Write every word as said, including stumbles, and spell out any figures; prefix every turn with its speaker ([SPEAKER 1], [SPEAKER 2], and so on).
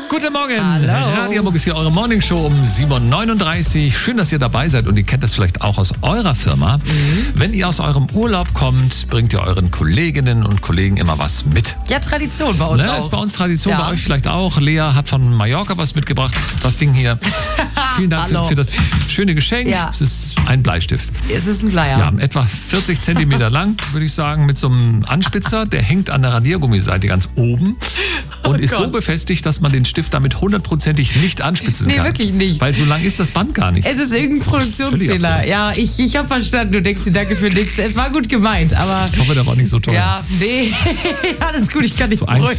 [SPEAKER 1] Guten Morgen.
[SPEAKER 2] Hallo.
[SPEAKER 1] Radio Hamburg ist hier eure Morningshow um sieben Uhr neununddreißig. Schön, dass ihr dabei seid und ihr kennt das vielleicht auch aus eurer Firma. Mhm. Wenn ihr aus eurem Urlaub kommt, bringt ihr euren Kolleginnen und Kollegen immer was mit.
[SPEAKER 2] Ja, Tradition bei uns
[SPEAKER 1] ne,
[SPEAKER 2] auch.
[SPEAKER 1] Ist bei uns Tradition,
[SPEAKER 2] ja.
[SPEAKER 1] bei euch vielleicht auch. Lea hat von Mallorca was mitgebracht, das Ding hier. Vielen Dank für, für das schöne Geschenk.
[SPEAKER 2] Ja.
[SPEAKER 1] Es ist ein Bleistift.
[SPEAKER 2] Es ist ein Bleier.
[SPEAKER 1] Ja, etwa vierzig Zentimeter lang, würde ich sagen, mit so einem Anspitzer. Der hängt an der Radiergummiseite ganz oben und
[SPEAKER 2] Oh
[SPEAKER 1] ist
[SPEAKER 2] Gott.
[SPEAKER 1] so befestigt, dass man den Stift damit hundertprozentig nicht anspitzen
[SPEAKER 2] Nee,
[SPEAKER 1] kann.
[SPEAKER 2] wirklich nicht.
[SPEAKER 1] Weil so lang ist das Band gar nicht.
[SPEAKER 2] Es ist irgendein Produktionsfehler. Ja, ich, ich habe verstanden. Du denkst dir danke für nichts. Es war gut gemeint, aber...
[SPEAKER 1] Ich hoffe, der war nicht so teuer.
[SPEAKER 2] Ja, nee. Alles gut, ich kann nicht
[SPEAKER 1] So
[SPEAKER 2] bereuen.